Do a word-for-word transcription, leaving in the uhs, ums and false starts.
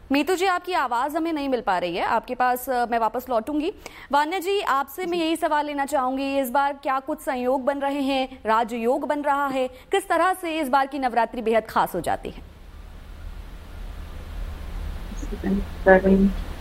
मीतू जी, आपकी आवाज हमें नहीं मिल पा रही है, आपके पास मैं वापस लौटूंगी। वान्या जी, आपसे मैं यही सवाल लेना चाहूंगी, इस बार क्या कुछ संयोग बन रहे हैं, राजयोग बन रहा है, किस तरह से इस बार की नवरात्रि बेहद खास हो जाती है?